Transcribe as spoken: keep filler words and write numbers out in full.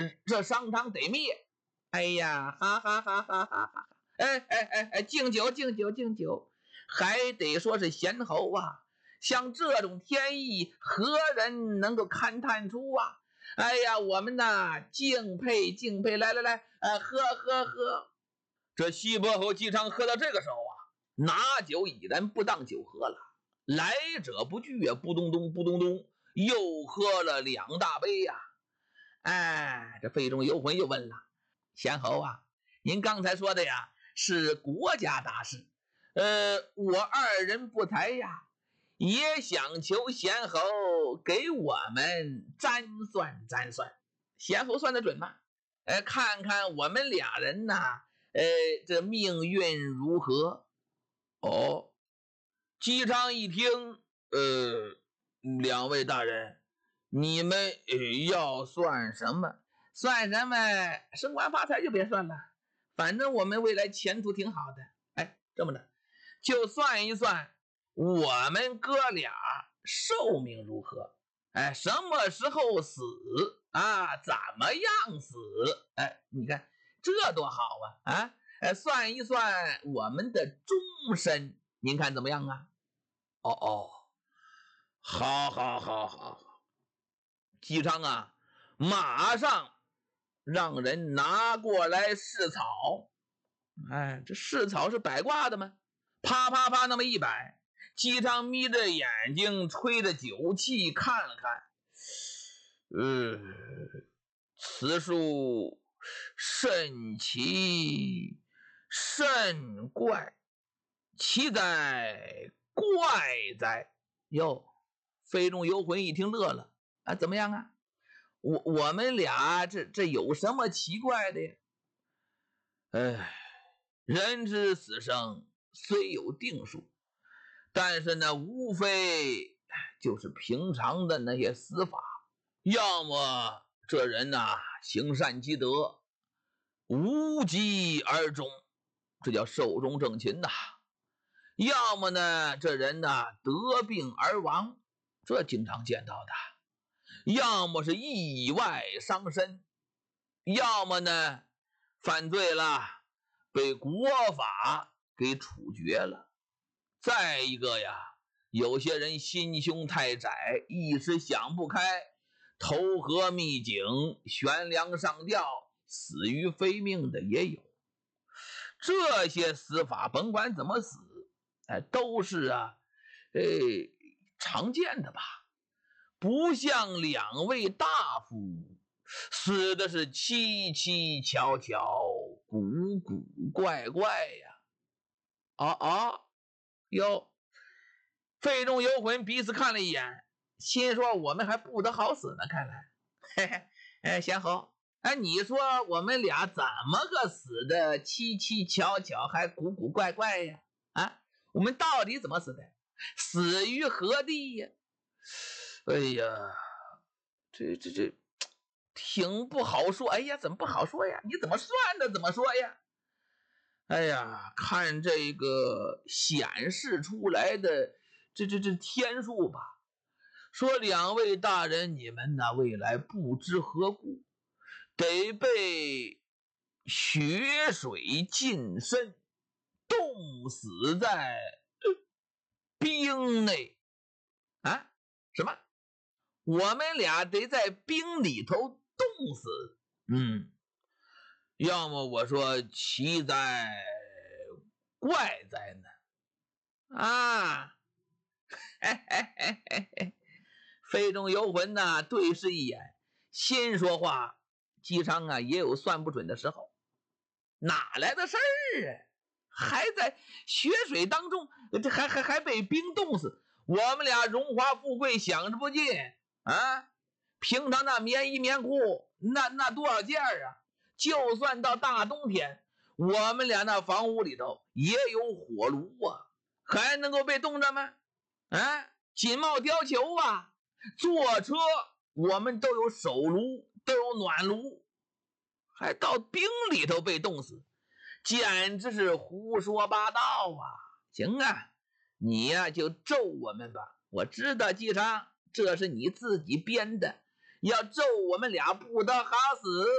这商汤得灭。哎呀，哈哈哈哈哈哈！哎哎哎哎，敬酒敬酒敬酒，还得说是贤侯啊！像这种天意，何人能够勘探出啊？哎呀，我们呐敬佩敬佩！来来来，呃，喝喝喝！这西伯侯姬昌喝到这个时候啊，拿酒已然不当酒喝了，来者不拒啊，咕咚咚咕咚咚，又喝了两大杯呀、啊！哎，这费仲游魂又问了：贤侯啊，您刚才说的呀是国家大事，呃，我二人不才呀，也想求贤侯给我们占算占算。贤侯算得准吗？呃，看看我们俩人呐，呃，这命运如何？哦，姬昌一听，呃，两位大人，你们、呃、要算什么？算什么？升官发财就别算了，反正我们未来前途挺好的。哎，这么的，就算一算我们哥俩寿命如何？哎，什么时候死啊？怎么样死？哎，你看这多好啊！啊，哎，算一算我们的终身，您看怎么样啊？哦哦，好，好，好，好。姬昌啊，马上让人拿过来试草。哎，这试草是摆卦的吗？啪啪啪，那么一摆，姬昌眯着眼睛，吹着酒气看了看，呃，此术甚奇甚怪，奇哉怪哉！哟，飞中游魂一听乐了啊，怎么样啊？我我们俩这这有什么奇怪的呀？哎，人之死生虽有定数，但是呢，无非就是平常的那些死法，要么这人呐、啊、行善积德，无疾而终，这叫寿终正寝呐；要么呢，这人呐、啊、得病而亡，这经常见到的；要么是意外伤身，要么呢犯罪了，被国法给处决了。再一个呀，有些人心胸太窄，一时想不开，投河秘井，悬梁上吊，死于非命的也有。这些死法甭管怎么死，哎，都是啊，哎，常见的吧。不像两位大夫死的是蹊蹊跷跷，古古怪怪呀！啊啊，哟，费中游魂彼此看了一眼，心说我们还不得好死呢。看来，嘿嘿，哎，贤侯，哎，你说我们俩怎么个死的蹊蹊跷跷，还古古怪怪呀？啊，我们到底怎么死的？死于何地呀？哎呀，这这这挺不好说。哎呀，怎么不好说呀？你怎么算的？怎么说呀？哎呀，看这个显示出来的这这这天数吧，说两位大人，你们呢未来不知何故得被血水浸身，冻死在冰内啊？什么？我们俩得在冰里头冻死？嗯，要么我说奇哉怪哉呢？啊，嘿嘿嘿嘿嘿，非中游魂呐，对视一眼，心说话，姬昌啊也有算不准的时候，哪来的事儿啊？还在血水当中，这还还还被冰冻死，我们俩荣华富贵享之不尽啊！平常那棉衣棉裤，那那多少件啊？就算到大冬天，我们俩那房屋里头也有火炉啊，还能够被冻着吗？啊，锦帽貂裘啊，坐车我们都有手炉，都有暖炉，还到冰里头被冻死，简直是胡说八道啊！行啊，你呀、啊、就咒我们吧，我知道姬昌，这是你自己编的，要咒我们俩不得好死。